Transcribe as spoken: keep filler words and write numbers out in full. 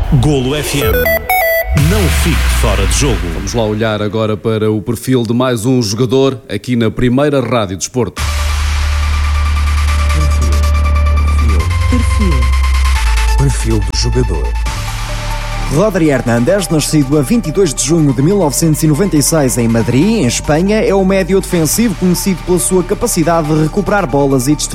Golo F M. Não fique fora de jogo. Vamos lá olhar agora para o perfil de mais um jogador aqui na primeira Rádio Desporto. Perfil. Perfil do jogador. Rodri Hernández, nascido a vinte e dois de junho de mil novecentos e noventa e seis em Madrid, em Espanha, é um médio defensivo conhecido pela sua capacidade de recuperar bolas e distribuir